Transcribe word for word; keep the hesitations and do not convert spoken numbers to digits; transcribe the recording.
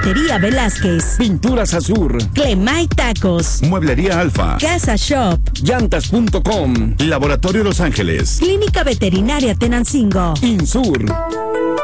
Ferretería Velázquez, Pinturas Azur, Clemay Tacos, Mueblería Alfa, Casa Shop, Llantas punto com, Laboratorio Los Ángeles, Clínica Veterinaria Tenancingo, Insur.